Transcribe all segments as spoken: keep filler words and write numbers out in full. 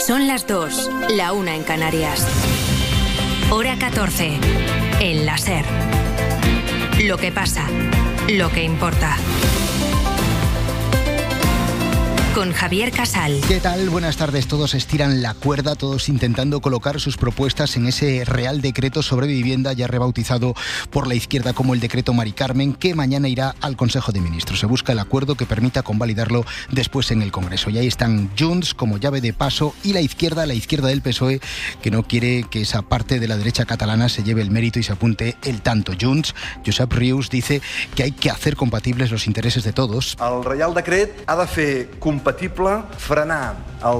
Son las dos, la una en Canarias. Hora catorce, en la SER. Lo que pasa, lo que importa. Con Javier Casal. ¿Qué tal? Buenas tardes. Todos estiran la cuerda, todos intentando colocar sus propuestas en ese Real Decreto sobre Vivienda, ya rebautizado por la izquierda como el Decreto Mari Carmen, que mañana irá al Consejo de Ministros. Se busca el acuerdo que permita convalidarlo después en el Congreso. Y ahí están Junts como llave de paso y la izquierda, la izquierda del P S O E, que no quiere que esa parte de la derecha catalana se lleve el mérito y se apunte el tanto. Junts, Josep Rius, dice que hay que hacer compatibles los intereses de todos. El Real Decret ha de fer compatible frenar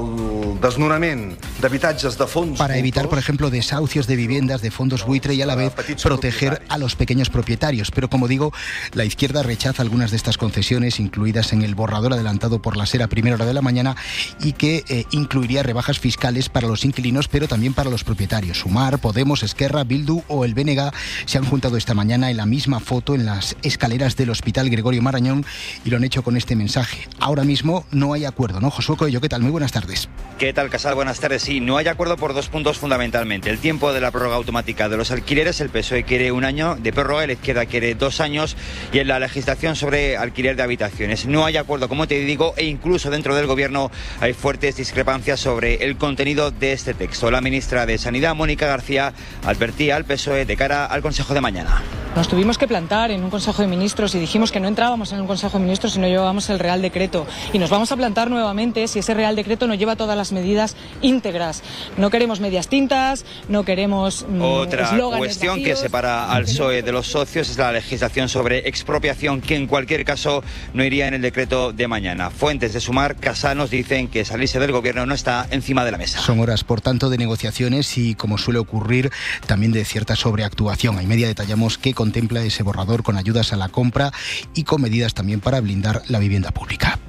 el desnonament d'habitatges de fons para evitar, por ejemplo, desahucios de viviendas de fondos buitre y a la vez proteger a los pequeños propietarios. Pero como digo, la izquierda rechaza algunas de estas concesiones incluidas en el borrador adelantado por la SER a primera hora de la mañana y que eh, incluiría rebajas fiscales para los inquilinos, pero también para los propietarios. Sumar, Podemos, Esquerra, Bildu o el B N G se han juntado esta mañana en la misma foto en las escaleras del Hospital Gregorio Marañón y lo han hecho con este mensaje. Ahora mismo no hay acuerdo, ¿no? Josué Coello, ¿qué tal? Muy buenas tardes. ¿Qué tal, Casal? Buenas tardes. Sí, no hay acuerdo por dos puntos fundamentalmente. El tiempo de la prórroga automática de los alquileres, el P S O E quiere un año de prórroga, la izquierda quiere dos años, y en la legislación sobre alquiler de habitaciones. No hay acuerdo, como te digo, e incluso dentro del Gobierno hay fuertes discrepancias sobre el contenido de este texto. La ministra de Sanidad, Mónica García, advertía al P S O E de cara al Consejo de mañana. Nos tuvimos que plantar en un Consejo de Ministros y dijimos que no entrábamos en un Consejo de Ministros si no llevábamos el Real Decreto. Y nos vamos a plantar nuevamente si ese Real Decreto no lleva todas las medidas íntegras. No queremos medias tintas, no queremos mmm, Otra cuestión vacíos, que separa al P S O E de los socios es la legislación sobre expropiación, que en cualquier caso no iría en el decreto de mañana. Fuentes de Sumar, Casal, nos dicen que salirse del Gobierno no está encima de la mesa. Son horas, por tanto, de negociaciones y, como suele ocurrir, también de cierta sobreactuación. A media detallamos qué contempla ese borrador con ayudas a la compra y con medidas también para blindar la vivienda pública.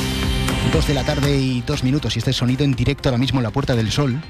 Dos de la tarde y dos minutos y este sonido en directo ahora mismo en la Puerta del Sol.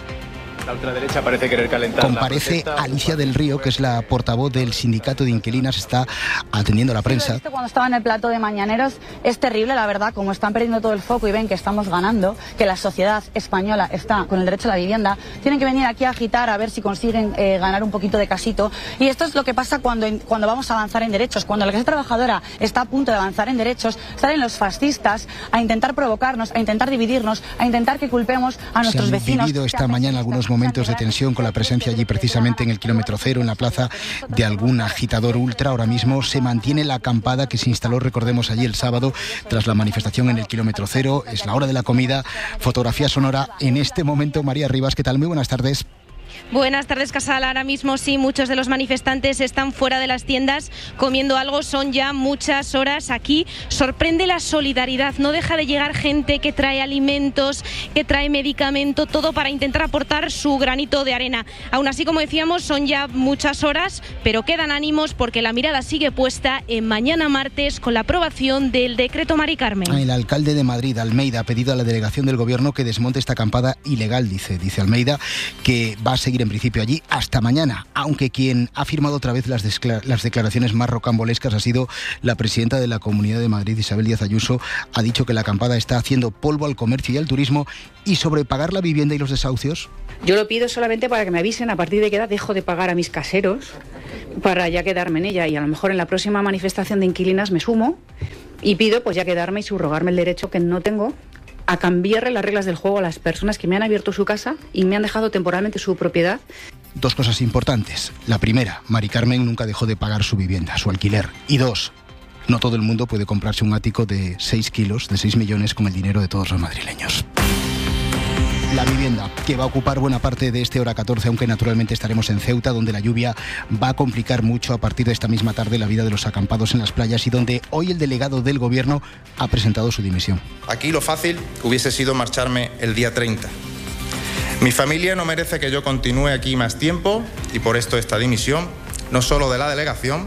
La ultraderecha parece querer calentar. Comparece Alicia del Río, que es la portavoz del sindicato de inquilinas, está atendiendo a la prensa. Cuando estaba en el plató de Mañaneros es terrible, la verdad, como están perdiendo todo el foco y ven que estamos ganando, que la sociedad española está con el derecho a la vivienda, tienen que venir aquí a agitar a ver si consiguen eh, ganar un poquito de casito. Y esto es lo que pasa cuando, cuando vamos a avanzar en derechos. Cuando la clase trabajadora está a punto de avanzar en derechos, salen los fascistas a intentar provocarnos, a intentar dividirnos, a intentar que culpemos a nuestros Se han vecinos. vivido esta mañana algunos momentos de tensión con la presencia allí precisamente en el kilómetro cero, en la plaza, de algún agitador ultra. Ahora mismo se mantiene la acampada que se instaló, recordemos, allí el sábado tras la manifestación en el kilómetro cero. Es la hora de la comida. Fotografía sonora en este momento. María Rivas, ¿qué tal? Muy buenas tardes. Buenas tardes, Casal. Ahora mismo sí, muchos de los manifestantes están fuera de las tiendas comiendo algo. Son ya muchas horas aquí. Sorprende la solidaridad. No deja de llegar gente que trae alimentos, que trae medicamento, todo para intentar aportar su granito de arena. Aún así, como decíamos, son ya muchas horas, pero quedan ánimos porque la mirada sigue puesta en mañana martes con la aprobación del decreto Mari Carmen. El alcalde de Madrid, Almeida, ha pedido a la delegación del Gobierno que desmonte esta acampada ilegal, dice, dice Almeida, que va a seguir en principio allí hasta mañana, aunque quien ha firmado otra vez las, las declaraciones más rocambolescas ha sido la presidenta de la Comunidad de Madrid, Isabel Díaz Ayuso. Ha dicho que la acampada está haciendo polvo al comercio y al turismo. ¿Y sobre pagar la vivienda y los desahucios? Yo lo pido solamente para que me avisen a partir de qué edad dejo de pagar a mis caseros para ya quedarme en ella, y a lo mejor en la próxima manifestación de inquilinas me sumo y pido pues ya quedarme y subrogarme el derecho que no tengo a cambiarle las reglas del juego a las personas que me han abierto su casa y me han dejado temporalmente su propiedad. Dos cosas importantes. La primera, Mari Carmen nunca dejó de pagar su vivienda, su alquiler. Y dos, no todo el mundo puede comprarse un ático de seis kilos, de seis millones, con el dinero de todos los madrileños. La vivienda, que va a ocupar buena parte de este hora catorce, aunque naturalmente estaremos en Ceuta, donde la lluvia va a complicar mucho a partir de esta misma tarde la vida de los acampados en las playas y donde hoy el delegado del Gobierno ha presentado su dimisión. Aquí lo fácil hubiese sido marcharme el día treinta. Mi familia no merece que yo continúe aquí más tiempo y por esto esta dimisión, no solo de la delegación,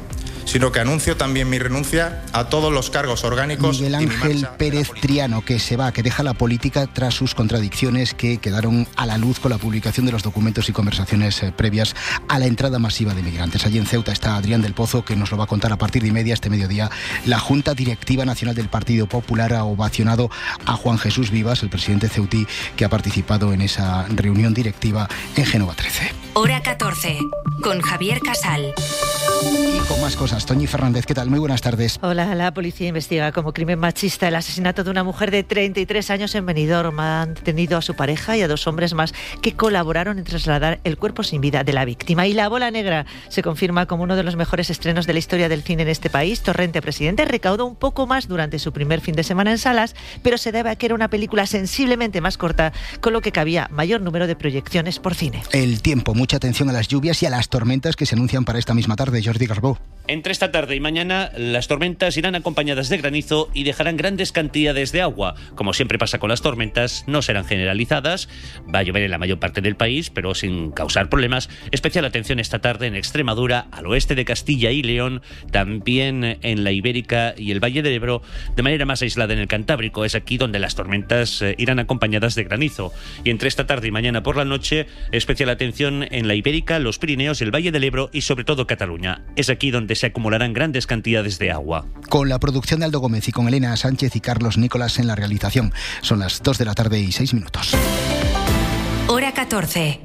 sino que anuncio también mi renuncia a todos los cargos orgánicos. Miguel Ángel Pérez Triano, que se va, que deja la política tras sus contradicciones que quedaron a la luz con la publicación de los documentos y conversaciones eh, previas a la entrada masiva de migrantes. Allí en Ceuta está Adrián del Pozo, que nos lo va a contar a partir de y media este mediodía. La Junta Directiva Nacional del Partido Popular ha ovacionado a Juan Jesús Vivas, el presidente ceutí, que ha participado en esa reunión directiva en Génova trece. Hora catorce, con Javier Casal. Y con más cosas, Toñi Fernández, ¿qué tal? Muy buenas tardes. Hola, la policía investiga como crimen machista el asesinato de una mujer de treinta y tres años en Benidorm. Han detenido a su pareja y a dos hombres más que colaboraron en trasladar el cuerpo sin vida de la víctima. Y La Bola Negra se confirma como uno de los mejores estrenos de la historia del cine en este país. Torrente Presidente recaudó un poco más durante su primer fin de semana en salas, pero se debe a que era una película sensiblemente más corta, con lo que cabía mayor número de proyecciones por cine. El tiempo, mucha atención a las lluvias y a las tormentas que se anuncian para esta misma tarde. Jordi Garbó. Entre esta tarde y mañana, las tormentas irán acompañadas de granizo y dejarán grandes cantidades de agua. Como siempre pasa con las tormentas, no serán generalizadas. Va a llover en la mayor parte del país, pero sin causar problemas. Especial atención esta tarde en Extremadura, al oeste de Castilla y León, también en la Ibérica y el Valle del Ebro, de manera más aislada en el Cantábrico. Es aquí donde las tormentas irán acompañadas de granizo. Y entre esta tarde y mañana por la noche, especial atención en la Ibérica, los Pirineos, el Valle del Ebro y sobre todo Cataluña. Es aquí donde se acumularán grandes cantidades de agua. Con la producción de Aldo Gómez y con Elena Sánchez y Carlos Nicolás en la realización. Son las dos de la tarde y seis minutos. Hora catorce.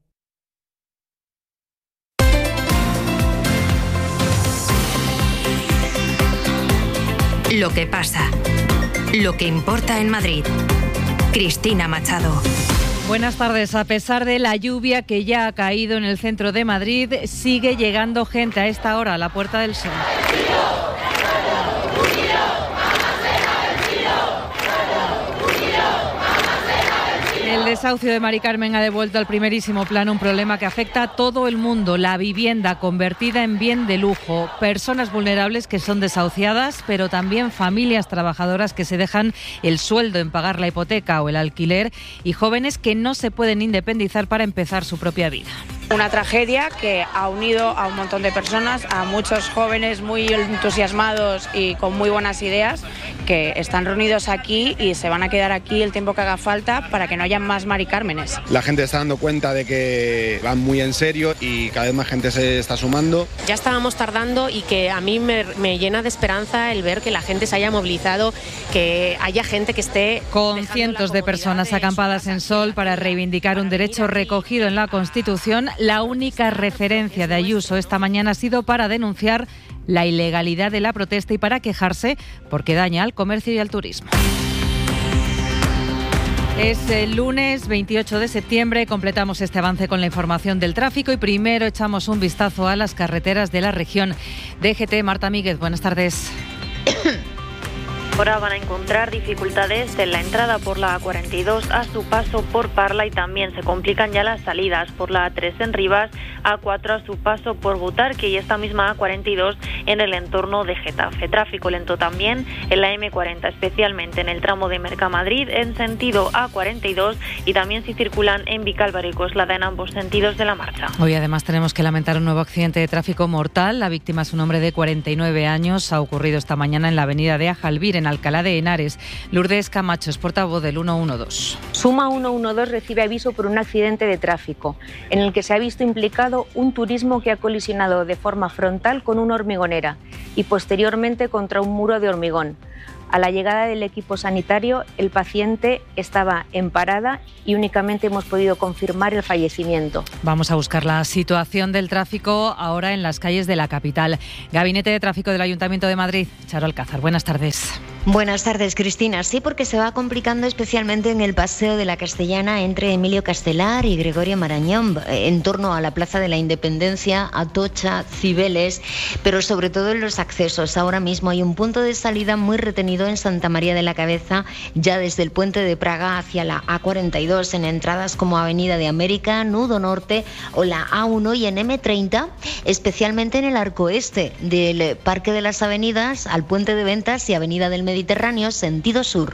Lo que pasa. Lo que importa en Madrid. Cristina Machado. Buenas tardes. A pesar de la lluvia que ya ha caído en el centro de Madrid, sigue llegando gente a esta hora a la Puerta del Sol. El desahucio de Mari Carmen ha devuelto al primerísimo plano un problema que afecta a todo el mundo, la vivienda convertida en bien de lujo, personas vulnerables que son desahuciadas, pero también familias trabajadoras que se dejan el sueldo en pagar la hipoteca o el alquiler y jóvenes que no se pueden independizar para empezar su propia vida. Una tragedia que ha unido a un montón de personas, a muchos jóvenes muy entusiasmados y con muy buenas ideas que están reunidos aquí y se van a quedar aquí el tiempo que haga falta para que no haya más Mari Cármenes. La gente está dando cuenta de que van muy en serio y cada vez más gente se está sumando. Ya estábamos tardando y que a mí me, me llena de esperanza el ver que la gente se haya movilizado, que haya gente que esté... Con cientos de personas acampadas en Sol para reivindicar un derecho recogido en la Constitución, la única referencia de Ayuso esta mañana ha sido para denunciar la ilegalidad de la protesta y para quejarse porque daña al comercio y al turismo. Es el lunes veintiocho de septiembre, completamos este avance con la información del tráfico y primero echamos un vistazo a las carreteras de la región. D G T, Marta Míguez, buenas tardes. Ahora van a encontrar dificultades en la entrada por la A cuarenta y dos a su paso por Parla y también se complican ya las salidas por la A tres en Rivas, A cuatro a su paso por Butarque y esta misma A cuarenta y dos en el entorno de Getafe. Tráfico lento también en la M cuarenta, especialmente en el tramo de Mercamadrid en sentido A cuarenta y dos y también si circulan en Vicálvaro y Coslada en ambos sentidos de la marcha. Hoy además tenemos que lamentar un nuevo accidente de tráfico mortal. La víctima es un hombre de cuarenta y nueve años. Ha ocurrido esta mañana en la avenida de Ajalbir, en Alcalá de Henares. Lourdes Camacho es portavoz del ciento doce. Suma ciento doce recibe aviso por un accidente de tráfico en el que se ha visto implicado un turismo que ha colisionado de forma frontal con una hormigonera y posteriormente contra un muro de hormigón. A la llegada del equipo sanitario, el paciente estaba en parada y únicamente hemos podido confirmar el fallecimiento. Vamos a buscar la situación del tráfico ahora en las calles de la capital. Gabinete de Tráfico del Ayuntamiento de Madrid. Charo Alcázar, buenas tardes. Buenas tardes, Cristina. Sí, porque se va complicando especialmente en el Paseo de la Castellana entre Emilio Castelar y Gregorio Marañón, en torno a la Plaza de la Independencia, Atocha, Cibeles, pero sobre todo en los accesos. Ahora mismo hay un punto de salida muy retenido en Santa María de la Cabeza, ya desde el puente de Praga hacia la A cuarenta y dos, en entradas como Avenida de América, Nudo Norte o la A uno y en M treinta, especialmente en el arco este del Parque de las Avenidas al Puente de Ventas y Avenida del Mediterráneo, sentido sur.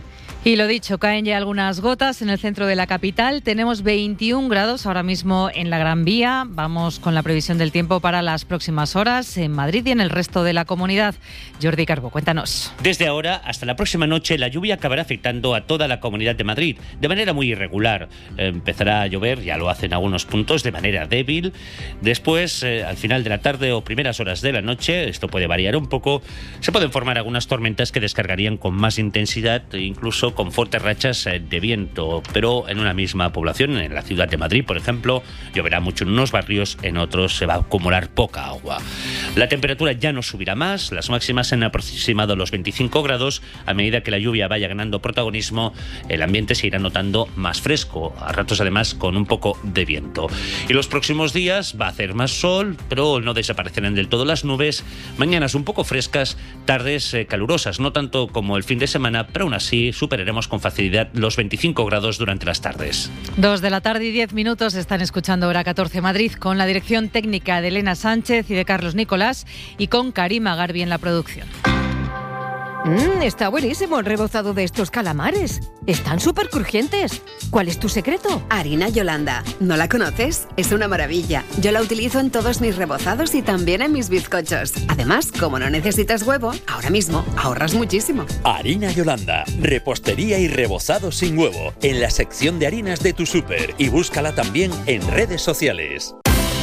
Y lo dicho, caen ya algunas gotas en el centro de la capital. Tenemos veintiún grados ahora mismo en la Gran Vía. Vamos con la previsión del tiempo para las próximas horas en Madrid y en el resto de la comunidad. Jordi Carbó, cuéntanos. Desde ahora hasta la próxima noche la lluvia acabará afectando a toda la Comunidad de Madrid de manera muy irregular. Empezará a llover, ya lo hacen algunos puntos, de manera débil. Después, eh, al final de la tarde o primeras horas de la noche, esto puede variar un poco, se pueden formar algunas tormentas que descargarían con más intensidad e incluso con fuertes rachas de viento, pero en una misma población, en la ciudad de Madrid, por ejemplo, lloverá mucho en unos barrios, en otros se va a acumular poca agua. La temperatura ya no subirá más, las máximas han aproximado los veinticinco grados. A medida que la lluvia vaya ganando protagonismo, el ambiente se irá notando más fresco, a ratos además con un poco de viento. Y los próximos días va a hacer más sol, pero no desaparecerán del todo las nubes. Mañanas un poco frescas, tardes eh, calurosas, no tanto como el fin de semana, pero aún así superaremos con facilidad los veinticinco grados durante las tardes. Dos de la tarde y diez minutos, están escuchando Hora catorce Madrid, con la dirección técnica de Elena Sánchez y de Carlos Nicolás, y con Karima Garbi en la producción. Mmm, está buenísimo el rebozado de estos calamares. Están súper crujientes. ¿Cuál es tu secreto? Harina Yolanda. ¿No la conoces? Es una maravilla. Yo la utilizo en todos mis rebozados y también en mis bizcochos. Además, como no necesitas huevo, ahora mismo ahorras muchísimo. Harina Yolanda. Repostería y rebozado sin huevo. En la sección de harinas de tu súper. Y búscala también en redes sociales.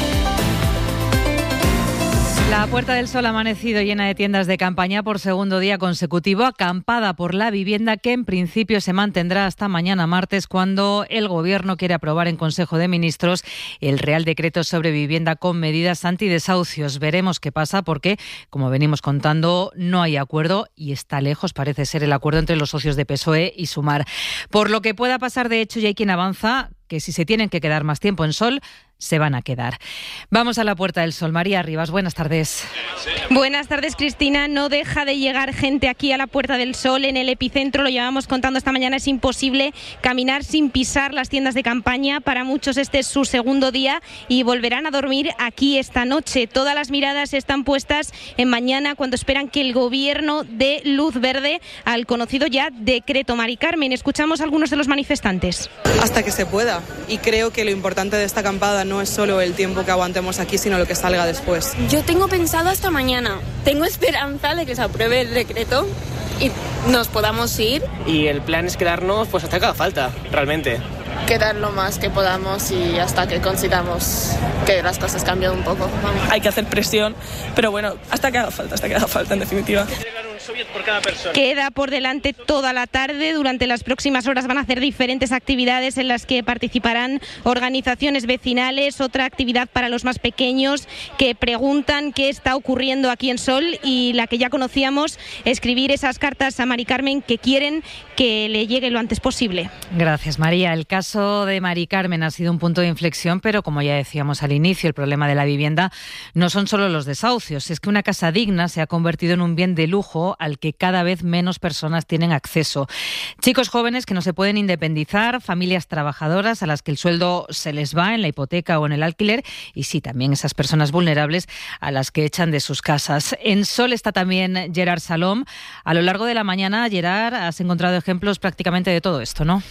La Puerta del Sol ha amanecido llena de tiendas de campaña por segundo día consecutivo, acampada por la vivienda, que en principio se mantendrá hasta mañana martes, cuando el Gobierno quiere aprobar en Consejo de Ministros el Real Decreto sobre vivienda con medidas antidesahucios. Veremos qué pasa, porque, como venimos contando, no hay acuerdo y está lejos, parece ser, el acuerdo entre los socios de P S O E y Sumar. Por lo que pueda pasar, de hecho, ya hay quien avanza que si se tienen que quedar más tiempo en sol, se van a quedar. Vamos a la Puerta del Sol. María Rivas, buenas tardes. Buenas tardes, Cristina. No deja de llegar gente aquí a la Puerta del Sol. En el epicentro, lo llevamos contando esta mañana, es imposible caminar sin pisar las tiendas de campaña. Para muchos este es su segundo día y volverán a dormir aquí esta noche. Todas las miradas están puestas en mañana, cuando esperan que el Gobierno dé luz verde al conocido ya Decreto. Mari Carmen, escuchamos a algunos de los manifestantes. Hasta que se pueda. Y creo que lo importante de esta acampada no es solo el tiempo que aguantemos aquí, sino lo que salga después. Yo tengo pensado hasta mañana. Tengo esperanza de que se apruebe el decreto y nos podamos ir. Y el plan es quedarnos pues hasta que haga falta, realmente. Quedar lo más que podamos y hasta que consigamos que las cosas cambien un poco. Vamos. Hay que hacer presión, pero bueno, hasta que haga falta, hasta que haga falta, en definitiva. Por cada persona. Queda por delante toda la tarde. Durante las próximas horas van a hacer diferentes actividades en las que participarán organizaciones vecinales, otra actividad para los más pequeños que preguntan qué está ocurriendo aquí en Sol, y la que ya conocíamos, escribir esas cartas a Mari Carmen que quieren que le llegue lo antes posible. Gracias, María. El caso de Mari Carmen ha sido un punto de inflexión, pero como ya decíamos al inicio, el problema de la vivienda no son solo los desahucios, es que una casa digna se ha convertido en un bien de lujo al que cada vez menos personas tienen acceso. Chicos jóvenes que no se pueden independizar, familias trabajadoras a las que el sueldo se les va en la hipoteca o en el alquiler, y sí, también esas personas vulnerables a las que echan de sus casas. En Sol está también Gerard Salom. A lo largo de la mañana, Gerard, has encontrado ejemplos prácticamente de todo esto, ¿no?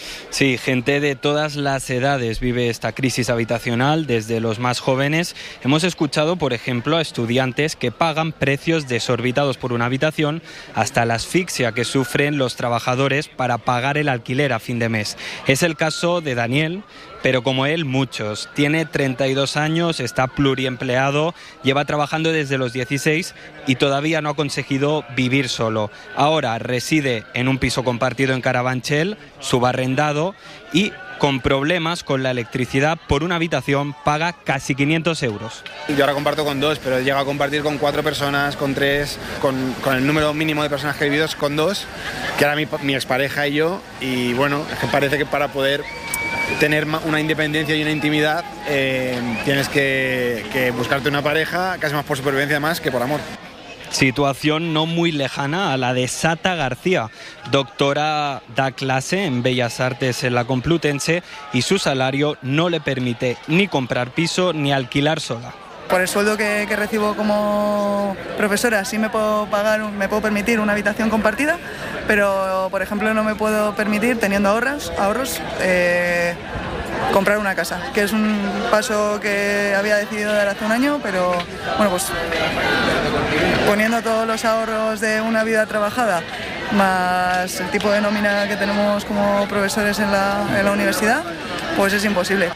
Sí, gente de todas las edades vive esta crisis habitacional, desde los más jóvenes. Hemos escuchado, por ejemplo, a estudiantes que pagan precios desorbitados por una habitación, hasta la asfixia que sufren los trabajadores para pagar el alquiler a fin de mes. Es el caso de Daniel, pero como él, muchos. Tiene treinta y dos años, está pluriempleado, lleva trabajando desde los dieciséis y todavía no ha conseguido vivir solo. Ahora reside en un piso compartido en Carabanchel, subarrendado, y con problemas con la electricidad. Por una habitación paga casi quinientos euros. Yo ahora comparto con dos, pero he llegado a compartir con cuatro personas, con tres, con, con el número mínimo de personas que he vivido es con dos, que era mi, mi expareja y yo, y bueno, es que parece que para poder tener una independencia y una intimidad eh, tienes que, que buscarte una pareja, casi más por supervivencia más que por amor. Situación no muy lejana a la de Sata García, doctora, da clase en Bellas Artes en la Complutense y su salario no le permite ni comprar piso ni alquilar sola. Por el sueldo que, que recibo como profesora sí me puedo pagar, me puedo permitir una habitación compartida, pero por ejemplo no me puedo permitir, teniendo ahorros, ahorros eh, comprar una casa, que es un paso que había decidido dar hace un año, pero bueno, pues poniendo todos los ahorros de una vida trabajada más el tipo de nómina que tenemos como profesores en la, en la universidad, pues es imposible.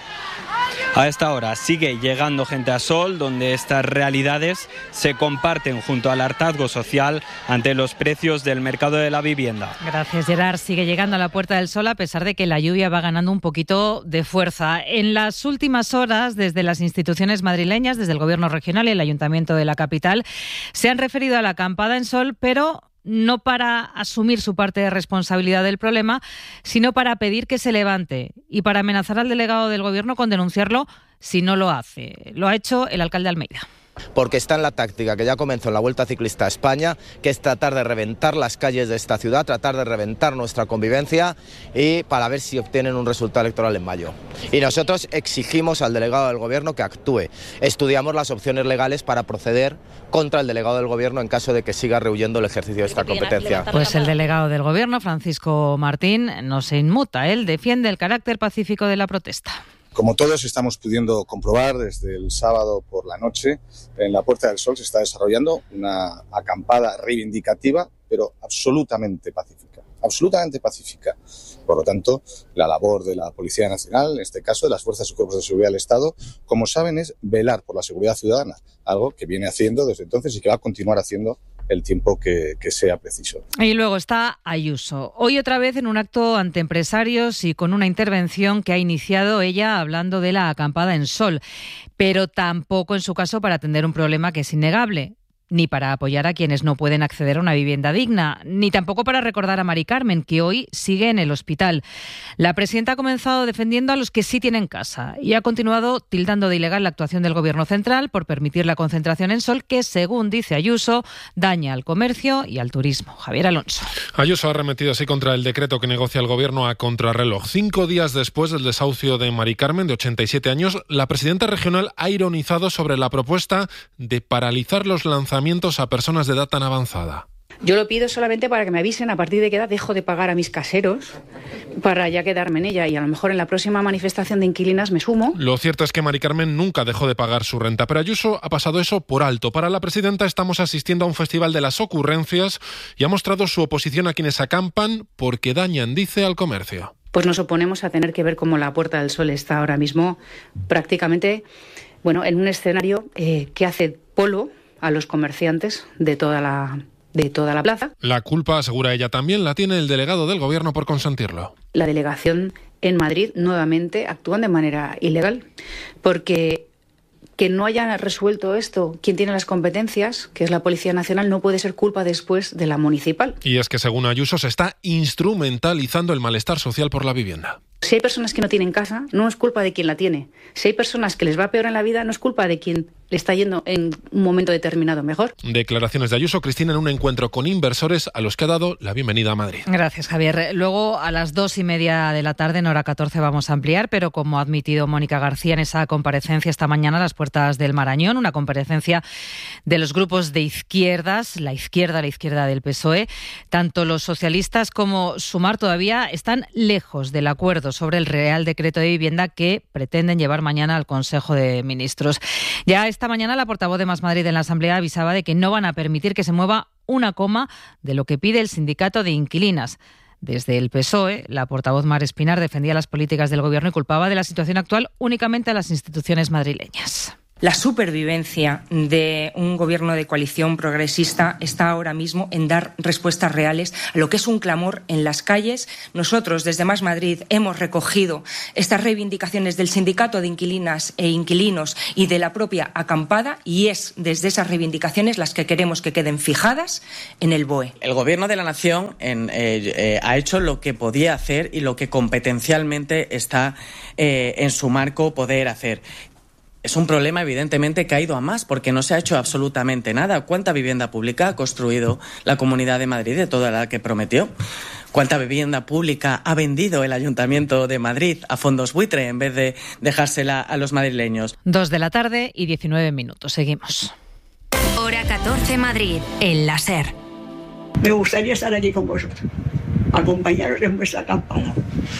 A esta hora sigue llegando gente a Sol, donde estas realidades se comparten junto al hartazgo social ante los precios del mercado de la vivienda. Gracias, Gerard. Sigue llegando a la Puerta del Sol a pesar de que la lluvia va ganando un poquito de fuerza. En las últimas horas, desde las instituciones madrileñas, desde el Gobierno regional y el Ayuntamiento de la capital, se han referido a la acampada en Sol, pero no para asumir su parte de responsabilidad del problema, sino para pedir que se levante y para amenazar al delegado del Gobierno con denunciarlo si no lo hace. Lo ha hecho el alcalde de Almeida. Porque está en la táctica que ya comenzó en la Vuelta Ciclista a España, que es tratar de reventar las calles de esta ciudad, tratar de reventar nuestra convivencia y para ver si obtienen un resultado electoral en mayo. Y nosotros exigimos al delegado del Gobierno que actúe. Estudiamos las opciones legales para proceder contra el delegado del Gobierno en caso de que siga rehuyendo el ejercicio de esta competencia. Pues el delegado del Gobierno, Francisco Martín, no se inmuta. Él defiende el carácter pacífico de la protesta. Como todos estamos pudiendo comprobar desde el sábado por la noche, en la Puerta del Sol se está desarrollando una acampada reivindicativa, pero absolutamente pacífica, absolutamente pacífica. Por lo tanto, la labor de la Policía Nacional, en este caso de las fuerzas y cuerpos de seguridad del Estado, como saben, es velar por la seguridad ciudadana, algo que viene haciendo desde entonces y que va a continuar haciendo el tiempo que, que sea preciso. Y luego está Ayuso. Hoy otra vez en un acto ante empresarios y con una intervención que ha iniciado ella hablando de la acampada en Sol, pero tampoco en su caso para atender un problema que es innegable, ni para apoyar a quienes no pueden acceder a una vivienda digna, ni tampoco para recordar a Mari Carmen, que hoy sigue en el hospital. La presidenta ha comenzado defendiendo a los que sí tienen casa y ha continuado tildando de ilegal la actuación del Gobierno central por permitir la concentración en Sol, que, según dice Ayuso, daña al comercio y al turismo. Javier Alonso. Ayuso ha arremetido así contra el decreto que negocia el Gobierno a contrarreloj. Cinco días después del desahucio de Mari Carmen, de ochenta y siete años, la presidenta regional ha ironizado sobre la propuesta de paralizar los lanzamientos a personas de edad tan avanzada. Yo lo pido solamente para que me avisen a partir de qué edad dejo de pagar a mis caseros para ya quedarme en ella, y a lo mejor en la próxima manifestación de inquilinas me sumo. Lo cierto es que Mari Carmen nunca dejó de pagar su renta, pero Ayuso ha pasado eso por alto. Para la presidenta estamos asistiendo a un festival de las ocurrencias y ha mostrado su oposición a quienes acampan porque dañan, dice, al comercio. Pues nos oponemos a tener que ver cómo la Puerta del Sol está ahora mismo prácticamente, bueno, en un escenario eh, que hace polo a los comerciantes de toda la de toda la plaza. La culpa, asegura ella también, la tiene el delegado del Gobierno por consentirlo. La delegación en Madrid nuevamente actúan de manera ilegal, porque que no hayan resuelto esto quien tiene las competencias, que es la Policía Nacional, no puede ser culpa después de la municipal. Y es que, según Ayuso, se está instrumentalizando el malestar social por la vivienda. Si hay personas que no tienen casa, no es culpa de quien la tiene. Si hay personas que les va peor en la vida, no es culpa de quien le está yendo en un momento determinado mejor. Declaraciones de Ayuso, Cristina, en un encuentro con inversores a los que ha dado la bienvenida a Madrid. Gracias, Javier. Luego, a las dos y media de la tarde, en hora catorce, vamos a ampliar, pero como ha admitido Mónica García en esa comparecencia esta mañana a las puertas del Marañón, una comparecencia de los grupos de izquierdas, la izquierda, la izquierda del P S O E, tanto los socialistas como Sumar todavía están lejos del acuerdo sobre el Real Decreto de Vivienda que pretenden llevar mañana al Consejo de Ministros. Ya esta mañana la portavoz de Más Madrid en la Asamblea avisaba de que no van a permitir que se mueva una coma de lo que pide el sindicato de inquilinas. Desde el P S O E, la portavoz Mar Espinar defendía las políticas del Gobierno y culpaba de la situación actual únicamente a las instituciones madrileñas. La supervivencia de un gobierno de coalición progresista está ahora mismo en dar respuestas reales a lo que es un clamor en las calles. Nosotros, desde Más Madrid, hemos recogido estas reivindicaciones del sindicato de inquilinas e inquilinos y de la propia acampada, y es desde esas reivindicaciones las que queremos que queden fijadas en el B O E. El Gobierno de la Nación en, eh, eh, ha hecho lo que podía hacer y lo que competencialmente está eh, en su marco poder hacer. Es un problema, evidentemente, que ha ido a más, porque no se ha hecho absolutamente nada. ¿Cuánta vivienda pública ha construido la Comunidad de Madrid de toda la que prometió? ¿Cuánta vivienda pública ha vendido el Ayuntamiento de Madrid a fondos buitre en vez de dejársela a los madrileños? Dos de la tarde y diecinueve minutos. Seguimos. Hora catorce Madrid, el La Ser. Me gustaría estar allí con vosotros, acompañaros en vuestra acampada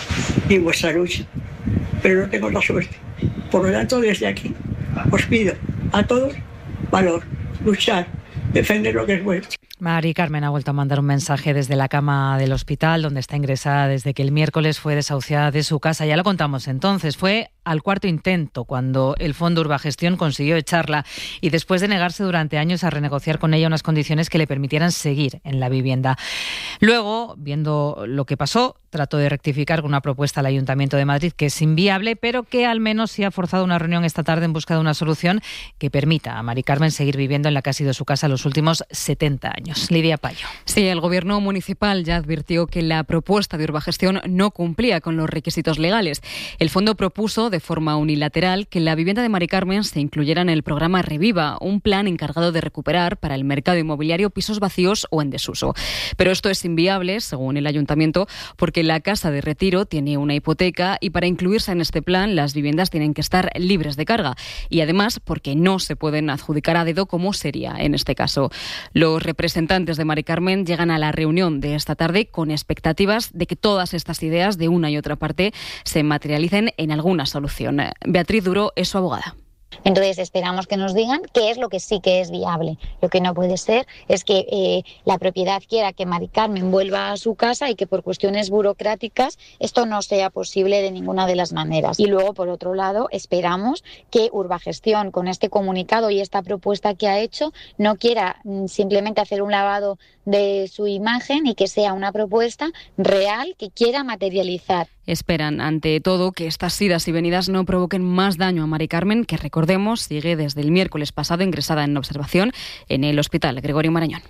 y en vuestra lucha, pero no tengo la suerte. Por lo tanto, desde aquí os pido a todos valor, luchar, defender lo que es vuestro. Mari Carmen ha vuelto a mandar un mensaje desde la cama del hospital donde está ingresada desde que el miércoles fue desahuciada de su casa. Ya lo contamos entonces, fue al cuarto intento cuando el Fondo Urbagestión consiguió echarla y después de negarse durante años a renegociar con ella unas condiciones que le permitieran seguir en la vivienda. Luego, viendo lo que pasó, trató de rectificar con una propuesta al Ayuntamiento de Madrid que es inviable, pero que al menos sí ha forzado una reunión esta tarde en busca de una solución que permita a Mari Carmen seguir viviendo en la que ha sido su casa los últimos setenta años. Lidia Payo. Sí, el Gobierno municipal ya advirtió que la propuesta de Urbagestión no cumplía con los requisitos legales. El fondo propuso de forma unilateral que la vivienda de Mari Carmen se incluyera en el programa Reviva, un plan encargado de recuperar para el mercado inmobiliario pisos vacíos o en desuso. Pero esto es inviable, según el Ayuntamiento, porque la casa de retiro tiene una hipoteca y para incluirse en este plan las viviendas tienen que estar libres de carga y además porque no se pueden adjudicar a dedo como sería en este caso. Los representantes de Mari Carmen llegan a la reunión de esta tarde con expectativas de que todas estas ideas de una y otra parte se materialicen en alguna solución. Beatriz Duro es su abogada. Entonces esperamos que nos digan qué es lo que sí que es viable. Lo que no puede ser es que eh, la propiedad quiera que Mari Carmen vuelva a su casa y que por cuestiones burocráticas esto no sea posible de ninguna de las maneras. Y luego, por otro lado, esperamos que Urbagestión, con este comunicado y esta propuesta que ha hecho, no quiera mm, simplemente hacer un lavado de su imagen y que sea una propuesta real que quiera materializar. Esperan, ante todo, que estas idas y venidas no provoquen más daño a Mari Carmen, que recordemos sigue desde el miércoles pasado ingresada en observación en el Hospital Gregorio Marañón.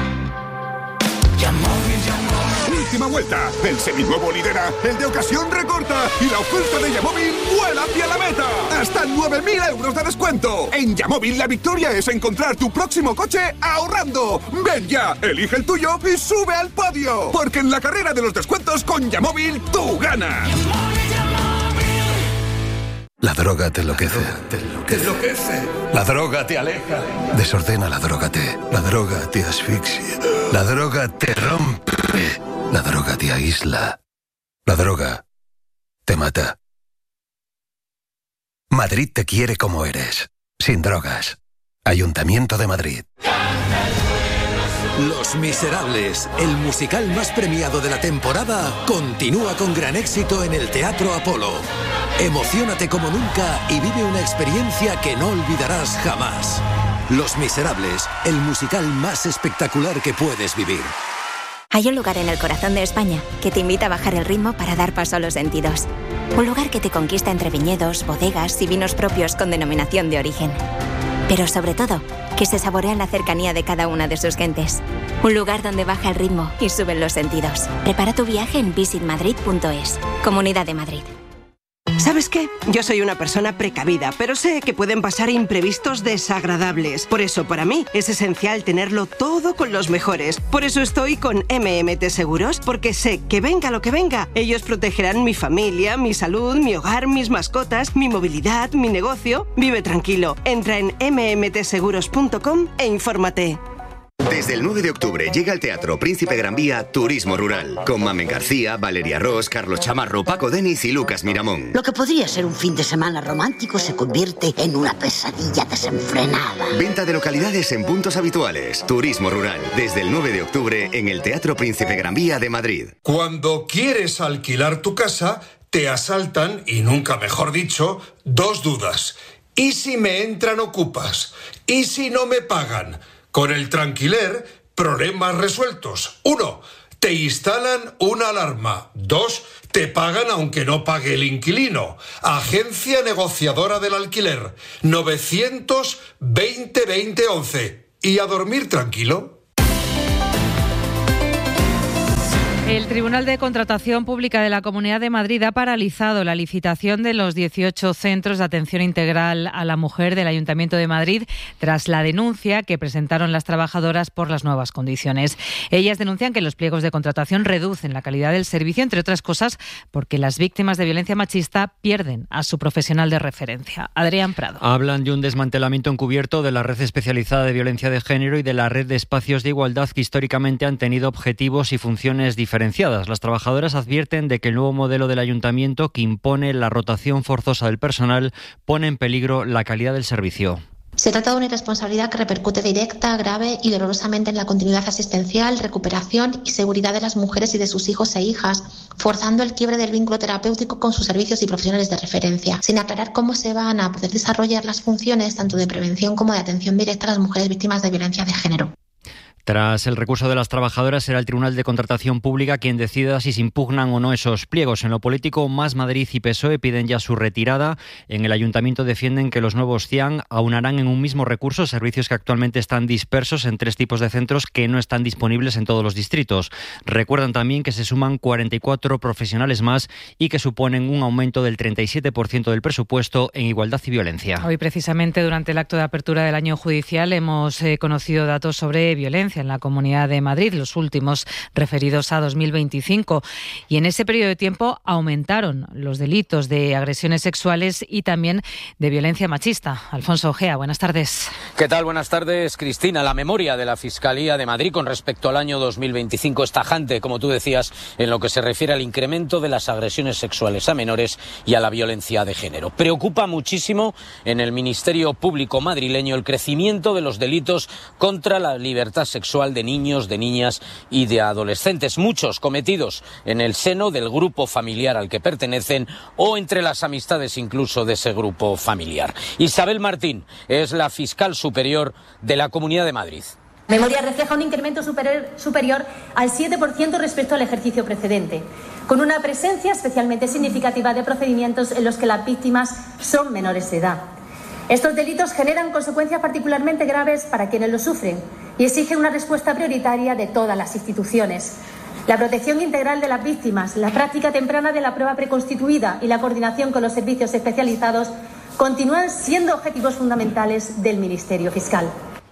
Última vuelta. El seminuevo lidera, el de ocasión recorta y la oferta de Yamóvil vuela hacia la meta. Hasta nueve mil euros de descuento. En Yamóvil la victoria es encontrar tu próximo coche ahorrando. Ven ya, elige el tuyo y sube al podio. Porque en la carrera de los descuentos con Yamóvil tú ganas. La droga te enloquece. Te enloquece. La droga te aleja. Desordena la droga te. La droga te asfixia. La droga te rompe. La droga te aísla. La droga te mata. Madrid te quiere como eres. Sin drogas. Ayuntamiento de Madrid. Los Miserables, el musical más premiado de la temporada, continúa con gran éxito en el Teatro Apolo. Emociónate como nunca y vive una experiencia que no olvidarás jamás. Los Miserables, el musical más espectacular que puedes vivir. Hay un lugar en el corazón de España que te invita a bajar el ritmo para dar paso a los sentidos. Un lugar que te conquista entre viñedos, bodegas y vinos propios con denominación de origen. Pero sobre todo, que se saborea en la cercanía de cada una de sus gentes. Un lugar donde baja el ritmo y suben los sentidos. Prepara tu viaje en visit madrid punto es. Comunidad de Madrid. ¿Sabes qué? Yo soy una persona precavida, pero sé que pueden pasar imprevistos desagradables. Por eso, para mí, es esencial tenerlo todo con los mejores. Por eso estoy con M M T Seguros, porque sé que venga lo que venga, ellos protegerán mi familia, mi salud, mi hogar, mis mascotas, mi movilidad, mi negocio. Vive tranquilo. Entra en eme eme te seguros punto com e infórmate. Desde el nueve de octubre llega al Teatro Príncipe Gran Vía Turismo Rural, con Mamen García, Valeria Ross, Carlos Chamarro, Paco Denis y Lucas Miramón. Lo que podría ser un fin de semana romántico se convierte en una pesadilla desenfrenada. Venta de localidades en puntos habituales. Turismo Rural, desde el nueve de octubre en el Teatro Príncipe Gran Vía de Madrid. Cuando quieres alquilar tu casa, te asaltan, y nunca mejor dicho, dos dudas. ¿Y si me entran ocupas? ¿Y si no me pagan? Con el Tranquiler, problemas resueltos. Uno, te instalan una alarma. Dos, te pagan aunque no pague el inquilino. Agencia negociadora del alquiler. novecientos veinte veinte once. ¿Y a dormir tranquilo? El Tribunal de Contratación Pública de la Comunidad de Madrid ha paralizado la licitación de los dieciocho centros de atención integral a la mujer del Ayuntamiento de Madrid tras la denuncia que presentaron las trabajadoras por las nuevas condiciones. Ellas denuncian que los pliegos de contratación reducen la calidad del servicio, entre otras cosas porque las víctimas de violencia machista pierden a su profesional de referencia. Adrián Prado. Hablan de un desmantelamiento encubierto de la red especializada de violencia de género y de la red de espacios de igualdad que históricamente han tenido objetivos y funciones diferenciadas. Las trabajadoras advierten de que el nuevo modelo del ayuntamiento, que impone la rotación forzosa del personal, pone en peligro la calidad del servicio. Se trata de una irresponsabilidad que repercute directa, grave y dolorosamente en la continuidad asistencial, recuperación y seguridad de las mujeres y de sus hijos e hijas, forzando el quiebre del vínculo terapéutico con sus servicios y profesionales de referencia, sin aclarar cómo se van a poder desarrollar las funciones tanto de prevención como de atención directa a las mujeres víctimas de violencia de género. Tras el recurso de las trabajadoras, será el Tribunal de Contratación Pública quien decida si se impugnan o no esos pliegos. En lo político, Más Madrid y P S O E piden ya su retirada. En el Ayuntamiento defienden que los nuevos CIAN aunarán en un mismo recurso servicios que actualmente están dispersos en tres tipos de centros que no están disponibles en todos los distritos. Recuerdan también que se suman cuarenta y cuatro profesionales más y que suponen un aumento del treinta y siete por ciento del presupuesto en igualdad y violencia. Hoy, precisamente, durante el acto de apertura del año judicial, hemos eh, conocido datos sobre violencia en la Comunidad de Madrid, los últimos referidos a dos mil veinticinco. Y en ese periodo de tiempo aumentaron los delitos de agresiones sexuales y también de violencia machista. Alfonso Ojea, buenas tardes. ¿Qué tal? Buenas tardes, Cristina. La memoria de la Fiscalía de Madrid con respecto al año dos mil veinticinco es tajante, como tú decías, en lo que se refiere al incremento de las agresiones sexuales a menores y a la violencia de género. Preocupa muchísimo en el Ministerio Público madrileño el crecimiento de los delitos contra la libertad sexual de niños, de niñas y de adolescentes, muchos cometidos en el seno del grupo familiar al que pertenecen o entre las amistades incluso de ese grupo familiar. Isabel Martín es la fiscal superior de la Comunidad de Madrid. La memoria refleja un incremento superior, superior al siete por ciento respecto al ejercicio precedente, con una presencia especialmente significativa de procedimientos en los que las víctimas son menores de edad. Estos delitos generan consecuencias particularmente graves para quienes los sufren y exigen una respuesta prioritaria de todas las instituciones. La protección integral de las víctimas, la práctica temprana de la prueba preconstituida y la coordinación con los servicios especializados continúan siendo objetivos fundamentales del Ministerio Fiscal.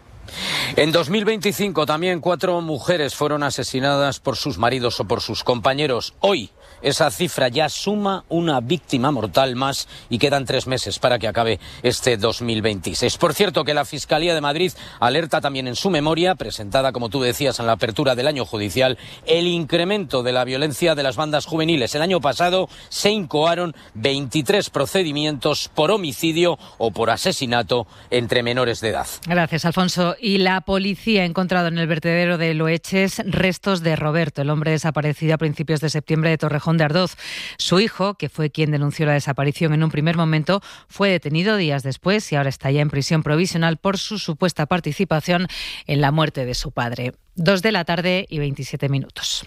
En dos mil veinticinco también cuatro mujeres fueron asesinadas por sus maridos o por sus compañeros. Hoy esa cifra ya suma una víctima mortal más y quedan tres meses para que acabe este dos mil veintiséis. Por cierto, que la Fiscalía de Madrid alerta también en su memoria, presentada, como tú decías, en la apertura del año judicial, el incremento de la violencia de las bandas juveniles. El año pasado se incoaron veintitrés procedimientos por homicidio o por asesinato entre menores de edad. Gracias, Alfonso. Y la policía ha encontrado en el vertedero de Loeches restos de Roberto, el hombre desaparecido a principios de septiembre de Torrejón de Ardoz. Su hijo, que fue quien denunció la desaparición en un primer momento, fue detenido días después y ahora está ya en prisión provisional por su supuesta participación en la muerte de su padre. Dos de la tarde y veintisiete minutos.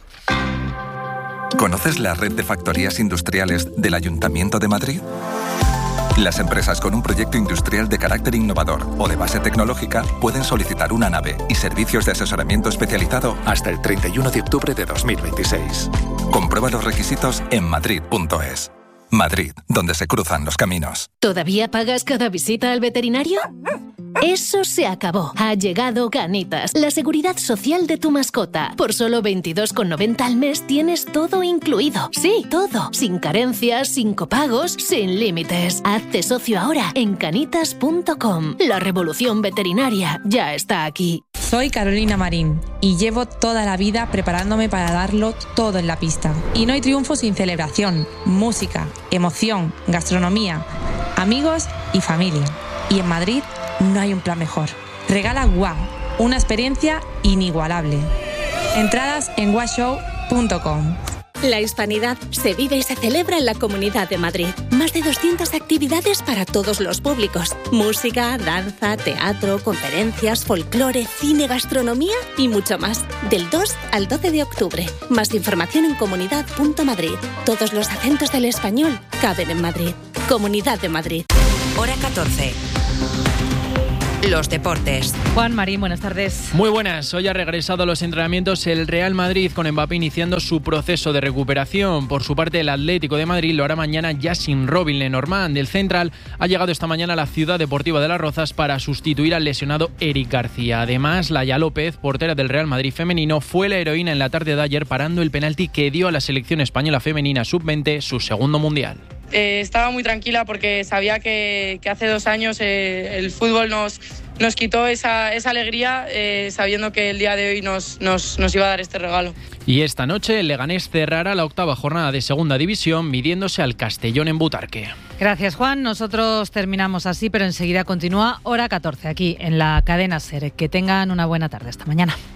¿Conoces la red de factorías industriales del Ayuntamiento de Madrid? Las empresas con un proyecto industrial de carácter innovador o de base tecnológica pueden solicitar una nave y servicios de asesoramiento especializado hasta el treinta y uno de octubre de dos mil veintiséis. Comprueba los requisitos en madrid punto es. Madrid, donde se cruzan los caminos. ¿Todavía pagas cada visita al veterinario? Eso se acabó. Ha llegado Canitas, la seguridad social de tu mascota. Por solo veintidós con noventa al mes tienes todo incluido. Sí, todo. Sin carencias, sin copagos, sin límites. Hazte socio ahora en canitas punto com. La revolución veterinaria ya está aquí. Soy Carolina Marín y llevo toda la vida preparándome para darlo todo en la pista. Y no hay triunfo sin celebración, música, emoción, gastronomía, amigos y familia. Y en Madrid no hay un plan mejor. Regala Wow, una experiencia inigualable. Entradas en wow show punto com. La hispanidad se vive y se celebra en la Comunidad de Madrid. Más de doscientas actividades para todos los públicos. Música, danza, teatro, conferencias, folclore, cine, gastronomía y mucho más. Del dos al doce de octubre. Más información en comunidad punto madrid. Todos los acentos del español caben en Madrid. Comunidad de Madrid. Hora catorce. los deportes. Juan Marín, buenas tardes. Muy buenas. Hoy ha regresado a los entrenamientos el Real Madrid, con Mbappé iniciando su proceso de recuperación. Por su parte, el Atlético de Madrid lo hará mañana ya sin Robin Lenormand. El central ha llegado esta mañana a la Ciudad Deportiva de Las Rozas para sustituir al lesionado Eric García. Además, Laia López, portera del Real Madrid femenino, fue la heroína en la tarde de ayer parando el penalti que dio a la selección española femenina sub veinte su segundo mundial. Eh, estaba muy tranquila porque sabía que, que hace dos años eh, el fútbol nos, nos quitó esa, esa alegría, eh, sabiendo que el día de hoy nos, nos, nos iba a dar este regalo. Y esta noche el Leganés cerrará la octava jornada de Segunda División midiéndose al Castellón en Butarque. Gracias, Juan. Nosotros terminamos así, pero enseguida continúa Hora catorce aquí en la cadena SER. Que tengan una buena tarde. Hasta mañana.